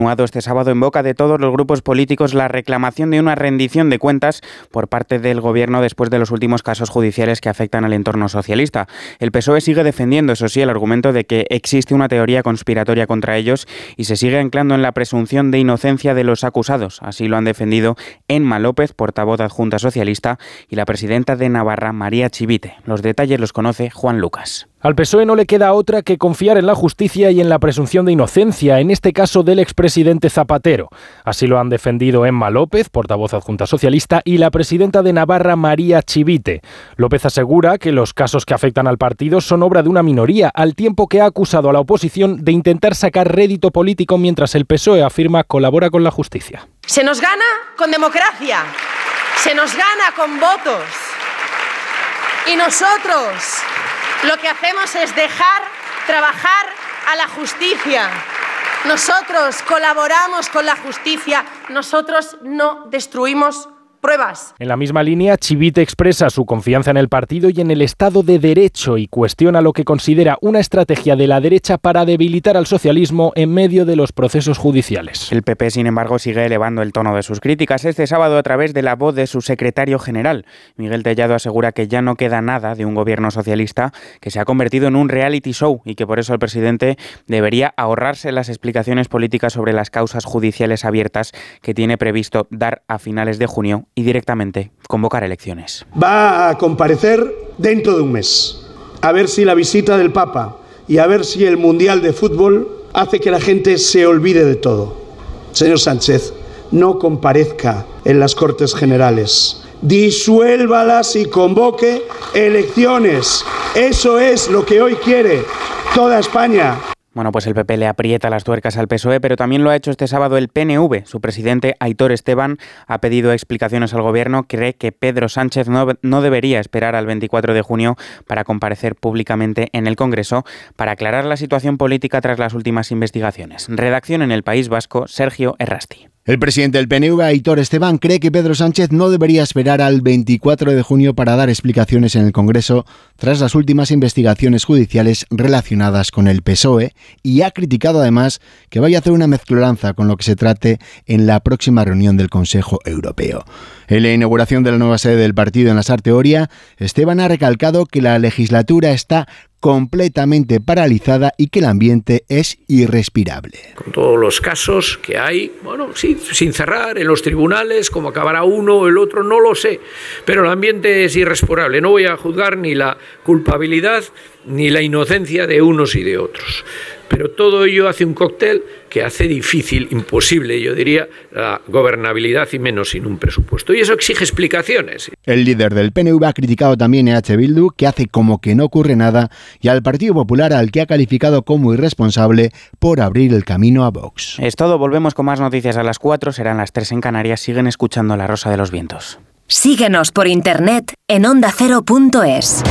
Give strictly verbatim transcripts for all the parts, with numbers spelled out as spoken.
Este sábado en boca de todos los grupos políticos la reclamación de una rendición de cuentas por parte del Gobierno después de los últimos casos judiciales que afectan al entorno socialista. El P S O E sigue defendiendo, eso sí, el argumento de que existe una teoría conspiratoria contra ellos y se sigue anclando en la presunción de inocencia de los acusados. Así lo han defendido Emma López, portavoz adjunta socialista, y la presidenta de Navarra, María Chivite. Los detalles los conoce Juan Lucas. Al P S O E no le queda otra que confiar en la justicia y en la presunción de inocencia, en este caso del expresidente Zapatero. Así lo han defendido Emma López, portavoz adjunta socialista, y la presidenta de Navarra, María Chivite. López asegura que los casos que afectan al partido son obra de una minoría, al tiempo que ha acusado a la oposición de intentar sacar rédito político mientras el P S O E afirma colabora con la justicia. Se nos gana con democracia, se nos gana con votos y nosotros lo que hacemos es dejar trabajar a la justicia. Nosotros colaboramos con la justicia, nosotros no destruimos pruebas. En la misma línea, Chivite expresa su confianza en el partido y en el Estado de Derecho y cuestiona lo que considera una estrategia de la derecha para debilitar al socialismo en medio de los procesos judiciales. El P P, sin embargo, sigue elevando el tono de sus críticas este sábado a través de la voz de su secretario general. Miguel Tellado asegura que ya no queda nada de un gobierno socialista, que se ha convertido en un reality show y que por eso el presidente debería ahorrarse las explicaciones políticas sobre las causas judiciales abiertas que tiene previsto dar a finales de junio y directamente convocar elecciones. Va a comparecer dentro de un mes, a ver si la visita del Papa y a ver si el Mundial de Fútbol hace que la gente se olvide de todo. Señor Sánchez, no comparezca en las Cortes Generales, disuélvalas y convoque elecciones. Eso es lo que hoy quiere toda España. Bueno, pues el P P le aprieta las tuercas al P S O E, pero también lo ha hecho este sábado el P N V. Su presidente, Aitor Esteban, ha pedido explicaciones al Gobierno. Cree que Pedro Sánchez no, no debería esperar al veinticuatro de junio para comparecer públicamente en el Congreso para aclarar la situación política tras las últimas investigaciones. Redacción en El País Vasco, Sergio Errasti. El presidente del P N V, Aitor Esteban, cree que Pedro Sánchez no debería esperar al veinticuatro de junio para dar explicaciones en el Congreso tras las últimas investigaciones judiciales relacionadas con el P S O E y ha criticado además que vaya a hacer una mezcolanza con lo que se trate en la próxima reunión del Consejo Europeo. En la inauguración de la nueva sede del partido en la Sarte Oria, Esteban ha recalcado que la legislatura está completamente paralizada y que el ambiente es irrespirable. Con todos los casos que hay, bueno, sí, sin cerrar, en los tribunales, como acabará uno o el otro, no lo sé, pero el ambiente es irrespirable. No voy a juzgar ni la culpabilidad ni la inocencia de unos y de otros. Pero todo ello hace un cóctel que hace difícil, imposible, yo diría, la gobernabilidad y menos sin un presupuesto. Y eso exige explicaciones. El líder del P N V ha criticado también a H. Bildu, que hace como que no ocurre nada, y al Partido Popular, al que ha calificado como irresponsable por abrir el camino a Vox. Es todo, volvemos con más noticias a las cuatro, serán las tres en Canarias. Siguen escuchando La Rosa de los Vientos. Síguenos por internet en onda cero punto es.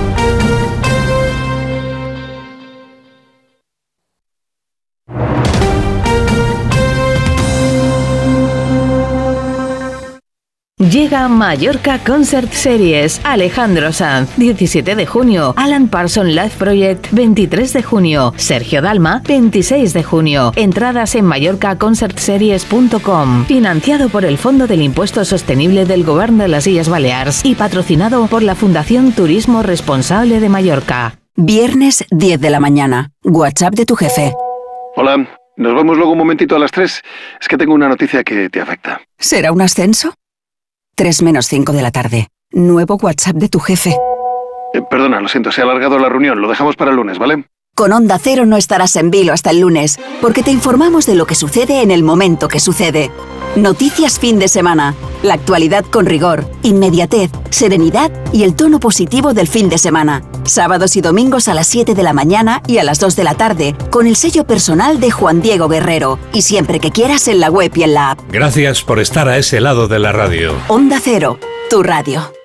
Llega Mallorca Concert Series, Alejandro Sanz, diecisiete de junio, Alan Parsons Live Project, veintitrés de junio, Sergio Dalma, veintiséis de junio. Entradas en mallorca concert series punto com, financiado por el Fondo del Impuesto Sostenible del Gobierno de las Illes Balears y patrocinado por la Fundación Turismo Responsable de Mallorca. Viernes diez de la mañana, WhatsApp de tu jefe. Hola, nos vemos luego un momentito a las tres. Es que tengo una noticia que te afecta. ¿Será un ascenso? tres menos cinco de la tarde. Nuevo WhatsApp de tu jefe. Eh, perdona, lo siento, se ha alargado la reunión. Lo dejamos para el lunes, ¿vale? Con Onda Cero no estarás en vilo hasta el lunes, porque te informamos de lo que sucede en el momento que sucede. Noticias fin de semana. La actualidad con rigor, inmediatez, serenidad y el tono positivo del fin de semana. Sábados y domingos a las siete de la mañana y a las dos de la tarde, con el sello personal de Juan Diego Guerrero. Y siempre que quieras en la web y en la app. Gracias por estar a ese lado de la radio. Onda Cero, tu radio.